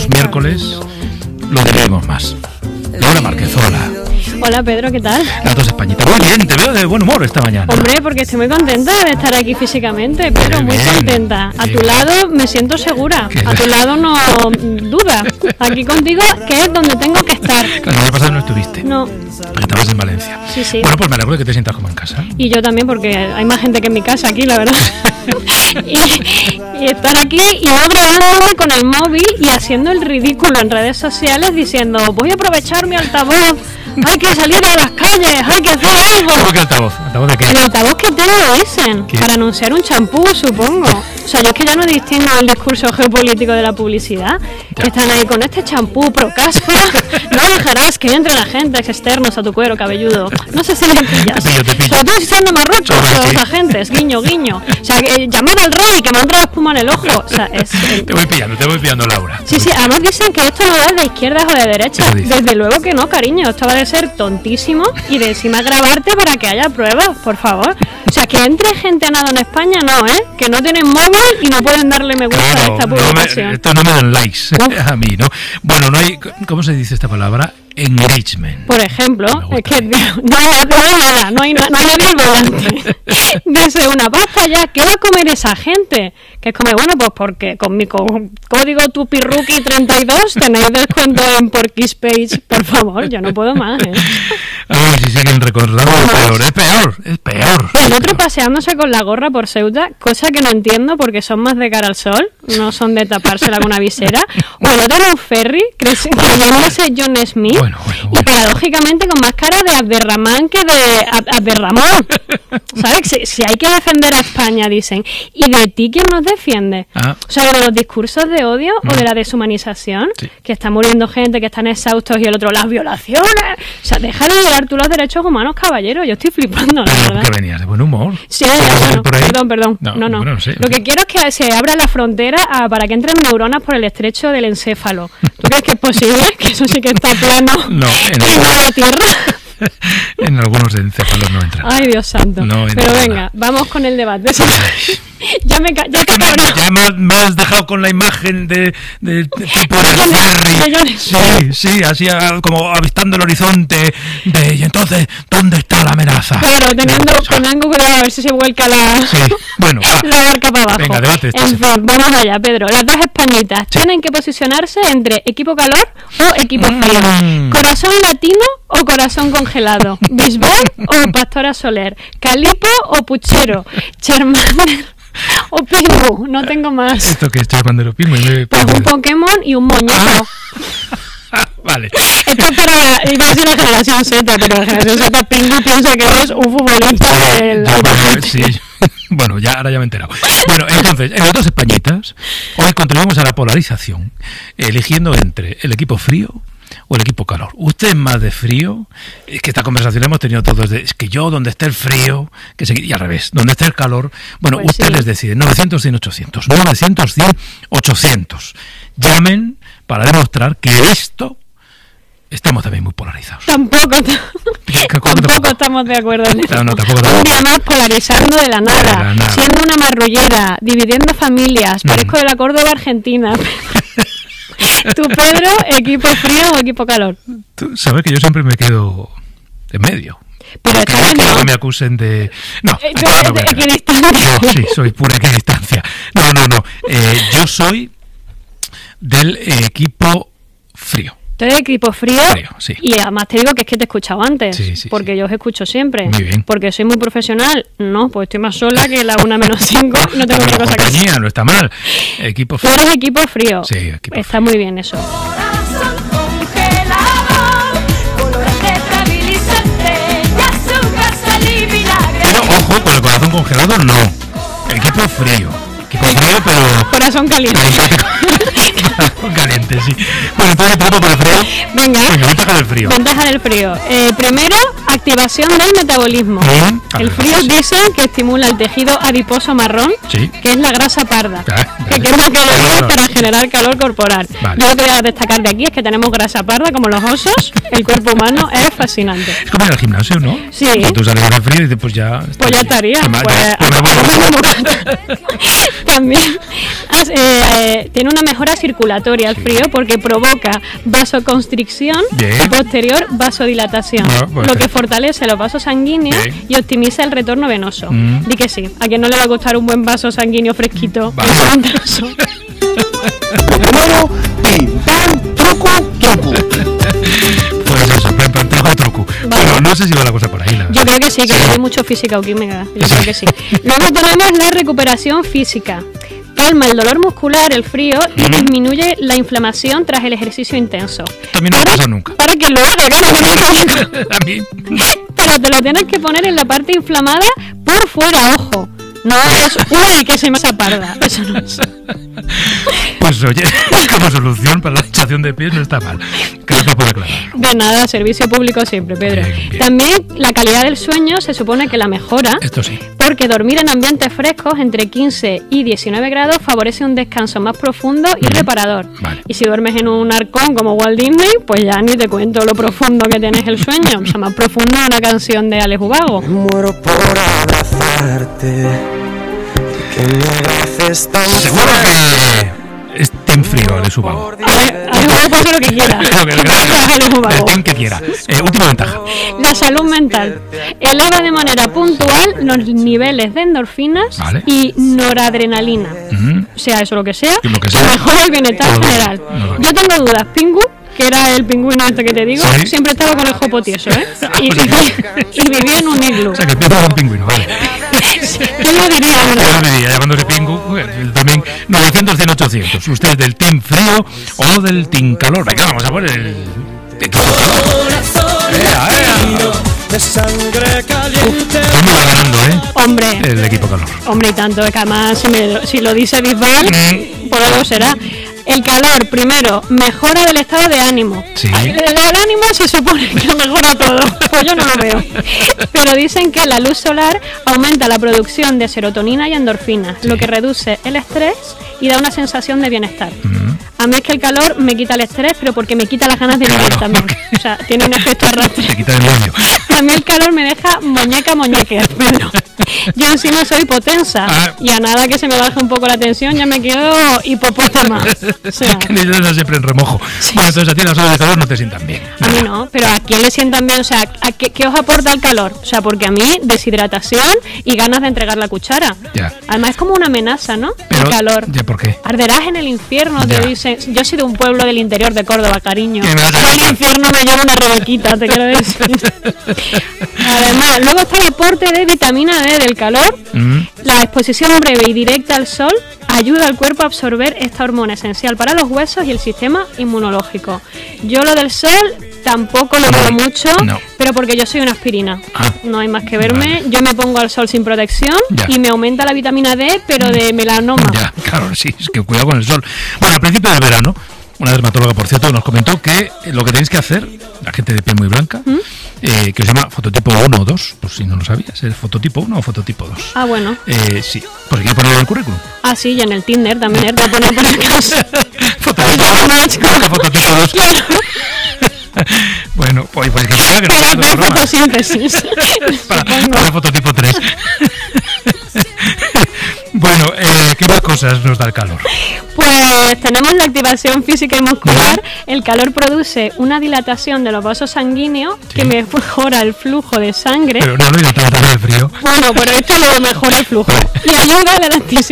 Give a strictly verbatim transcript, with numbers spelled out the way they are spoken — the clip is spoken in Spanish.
los miércoles lo diremos más. Laura Márquez, hola. Hola Pedro, ¿qué tal? Las dos Españitas. Muy bien, te veo de buen humor esta mañana. Hombre, porque estoy muy contenta de estar aquí físicamente, Pedro, muy, muy contenta. A tu lado me siento segura, a tu lado no duda. Aquí contigo, que es donde tengo que estar. Claro, el año pasado no estuviste. No. Porque estabas en Valencia. Sí, sí. Bueno, pues me alegro de que te sientas como en casa. Y yo también, porque hay más gente que en mi casa aquí, la verdad. y, y estar aquí y no grabándome con el móvil y haciendo el ridículo en redes sociales diciendo, voy a aprovechar mi altavoz. Hay que salir a las calles, hay que hacer algo. ¿Cómo que altavoz? ¿Altavoz de qué? El altavoz que tengo dicen, ¿qué? Para anunciar un champú, supongo. O sea, yo es que ya no distingo el discurso geopolítico de la publicidad. Ya. Que están ahí con este champú pro caspa. No dejarás que entre agentes externos a tu cuero cabelludo. No sé si me pillas. Te pillo, te pillo. Sobre todo si son de Marruecos, los sí. agentes, guiño, guiño. O sea, que, llamad al rey que me entra la espuma en el ojo. O sea, es... Te voy pillando, te voy pillando, Laura. Sí, sí, además dicen que esto no es de izquierdas o de derechas. Desde luego que no, cariño. Esto va a ser tontísimo y de encima grabarte para que haya pruebas, por favor. O sea, que entre gente a nada en España, no, ¿eh? Que no tienen móvil y no pueden darle me gusta claro, a esta publicación. No me, esto no me dan likes a mí, ¿no? Bueno, no hay, ¿cómo se dice esta palabra? Engagement. Por ejemplo, es que no, no hay nada, no hay, no hay nadie al volante. Dice una basta ya, ¿qué va a comer esa gente? Que es como, bueno, pues porque con mi co- código Tupiruki treinta y dos tenéis descuento en Porky's Page, por favor, yo no puedo más, ¿eh? A ver si siguen recordando, es peor, es peor, es peor. El otro paseándose con la gorra por Ceuta, cosa que no entiendo porque son más de cara al sol, no son de tapársela con una visera. O el otro en un ferry, creyéndose John Smith. Bueno, bueno, bueno. Y paradójicamente con más cara de Abderramán que de Abderramón. ¿Sabes? Si, si hay que defender a España, dicen. ¿Y de ti quién nos defiende? Ah. O sea, de los discursos de odio mm. o de la deshumanización, sí. que está muriendo gente, que están exhaustos y el otro, las violaciones. O sea, deja de violar tú los derechos humanos, caballero. Yo estoy flipando, la verdad. Que venías de buen humor. Sí, bueno, perdón, perdón. No, no. no. Bueno, no sé. Lo que quiero es que se abra la frontera a, para que entren neuronas por el estrecho del encéfalo. ¿Tú crees que es posible? Que eso sí que está plano. No, en, en la tierra. En algunos encéfalos no entra. Ay, Dios santo. No Pero venga, nada. Vamos con el debate. ya me ca- ya es que me, ya me, me has dejado con la imagen de, de, de tipo de ferry. Sí, sí, así como avistando el horizonte de, y entonces, ¿dónde está la amenaza? Claro, teniendo con algo cuidado a ver si se vuelca la, sí. bueno, la barca para abajo. Venga, debate este. En fin, vamos allá, Pedro. Las dos españitas sí. tienen que posicionarse entre equipo calor o equipo frío. Mm. Corazón latino o corazón congelado. Bisbal o Pastora Soler. Calipo o Puchero. Charmander o Pingu. No tengo más. ¿Esto qué es Charmander o Pingu? Pues un Pokémon y un moñito. Ah. Vale. Esto es para, iba a decir la generación Z, pero la generación Z Pingu piensa que es un futbolista sí, del... Bueno, sí, bueno, ya, ahora ya me he enterado. Bueno, entonces, en las dos Españitas, hoy contribuimos a la polarización, eligiendo entre el equipo frío o el equipo calor. ¿Usted es más de frío? Es que esta conversación la hemos tenido todos de, es que yo, donde esté el frío, que se, y al revés, donde esté el calor, bueno, pues usted sí. les decide, novecientos, cien, ochocientos, novecientos, cien, ochocientos. Llamen para demostrar que esto estamos también muy polarizados. Tampoco, tampoco, tampoco estamos de acuerdo en eso. No, no, tampoco, Un día más polarizando de la nada, de la nada. Siendo una marrullera, dividiendo familias, mm. parezco de la Córdoba Argentina. ¿Tú, Pedro, equipo frío o equipo calor? Tú sabes que yo siempre me quedo en medio. Pero que no, que no me acusen de... No, eh, ¿tú eres de equidistancia? No, sí, soy pura equidistancia. No, no, no. Eh, yo soy del equipo frío. Tú eres de equipo frío, frío sí. Y además te digo que es que te he escuchado antes, sí, sí, porque sí. yo os escucho siempre. Muy bien. Porque soy muy profesional. No, pues estoy más sola que la una menos cinco. No tengo otra cosa que hacer. No está mal. Equipo frío. Tú eres equipo frío. Sí, equipo Está frío. muy bien eso. Pero ojo, con el corazón congelado no. Equipo frío. Equipo frío, pero... Corazón caliente. Corazón caliente, sí. Bueno, entonces tiempo para el frío. Venga. Venga, ventaja del frío. Ventaja del frío. Eh, primero, activación del metabolismo. ¿Eh? El frío sí. dicen que estimula el tejido adiposo marrón, sí. que es la grasa parda, ah, que es lo que ayuda para generar calor corporal. Vale. Yo lo que voy a destacar de aquí es que tenemos grasa parda como los osos. El cuerpo humano es fascinante. Es como en el gimnasio, ¿no? Sí. Cuando tú sales al frío y dices, pues ya... Pues ya estaría. Pues, pues, pues, también eh, eh, tiene una mejora circulatoria al Sí. frío porque provoca vasoconstricción Bien. y posterior vasodilatación, Bueno, pues lo sí. que fortalece los vasos sanguíneos Bien. y optimiza el retorno venoso. Mm. Di que sí, a quien no le va a costar un buen vaso sanguíneo fresquito. Vale. en durante el sol. Primero, pim, pam, truco, truco. Pues eso, pam, pam, truco, truco. Vale. Bueno, no sé si va la cosa por ahí, la Yo verdad. creo que sí, que hay mucho física o química. Yo creo que sí. Luego tenemos la recuperación física. Calma el dolor muscular, el frío, y Ujú. disminuye la inflamación tras el ejercicio intenso. También no me pasa nunca. Para que lo haga, claro que no. A mí, no. Pero te lo tienes que poner en la parte inflamada por fuera, ojo. No es, uy, que se me parda. Eso no es. Pues oye, como solución para la hinchazón de pies no está mal. Gracias por aclararlo. De nada, servicio público siempre, Pedro. Bien, bien. También la calidad del sueño se supone que la mejora. Esto sí. Porque dormir en ambientes frescos entre quince y diecinueve grados favorece un descanso más profundo y Ujú. reparador. Vale. Y si duermes en un arcón como Walt Disney, pues ya ni te cuento lo profundo que tienes el sueño. O sea, más profundo una canción de Alex Ubago. Me muero por abrazarte, que me haces tan Seguro que es team frío, le subo. Alex Ubago puede hacer lo que quiera. Alex El Ubago. team que quiera. Eh, última ventaja. La salud mental. Eleva de manera puntual los niveles de endorfinas Vale. y noradrenalina. Ujú. Sea eso lo que sea, Lo que sea. mejora el bienestar No lo- general. no lo- Yo tengo dudas. Pingu, que era el pingüino este que te digo, Sí. siempre estaba con el jopo tieso, ¿eh? Y, y- y vivía en un iglú. O sea, que empieza con pingüino, vale. ¿Quién lo diría, Ya verdad? me diría, llamándose pingu, el también novecientos, cien, ochocientos. ¿Usted es del team frío o del team calor? Venga, vamos a poner el... ¡Ea, ea! de sangre caliente. Vamos ganando, ¿eh? Hombre, El equipo calor. hombre y tanto, que además si, me- si lo dice Bisbal, Mm. por algo será. El calor, primero, mejora del estado de ánimo. Sí. El, el ánimo se supone que lo mejora todo, pues yo no lo veo. Pero dicen que la luz solar aumenta la producción de serotonina y endorfinas, Sí. lo que reduce el estrés y da una sensación de bienestar. Mm. A mí es que el calor me quita el estrés, pero porque me quita las ganas de vivir Claro. también. O sea, tiene un efecto arrastre. Te quita el medio. A mí el calor me deja muñeca muñeque, pero yo encima soy hipotensa Ah. y a nada que se me baje un poco la tensión ya me quedo hipopótama. O sea, Que necesitas siempre en remojo. Bueno, entonces a ti las horas de calor no te sientan bien. a mí no, pero ¿a quién le sientan bien? O sea, ¿a qué, qué os aporta el calor? O sea, porque a mí deshidratación y ganas de entregar la cuchara. Ya. Además es como una amenaza, ¿no? Pero, el calor. ¿ya por qué? Arderás en el infierno, te Ya. dicen. Yo soy de un pueblo del interior de Córdoba, cariño. ¿Qué me vas a Al decir? infierno me lleva una rebequita, te quiero decir. Además, luego está el aporte de vitamina D del calor. Mm. La exposición breve y directa al sol ayuda al cuerpo a absorber esta hormona esencial para los huesos y el sistema inmunológico. Yo lo del sol tampoco lo veo mucho, No. pero porque yo soy una aspirina. Ah. No hay más que verme. Vale. Yo me pongo al sol sin protección Ya. y me aumenta la vitamina D, pero de melanoma. Ya, claro, sí, es que cuidado con el sol. Bueno, al principio del verano, una dermatóloga, por cierto, nos comentó que lo que tenéis que hacer, la gente de piel muy blanca, ¿Mm? eh, que se llama fototipo uno o dos, por si no lo sabías, ¿es fototipo uno o fototipo dos? Ah, bueno. Eh, sí, pues quiero ponerlo en el currículum. Ah, sí, y en el Tinder también, ¿eh? Te ponen por si acaso. Fototipo dos, busca fototipo dos. Bueno, pues, pues que sea que no Para sea de hacer broma. fotosíntesis. Para, Supongo. para fototipo tres. Bueno, eh, ¿qué más cosas nos da el calor? Pues tenemos la activación física y muscular. El calor produce una dilatación de los vasos sanguíneos Sí. que mejora el flujo de sangre. Pero no lo he notado tanto el frío. Bueno, pero esto lo mejora el flujo y ayuda a la elasticidad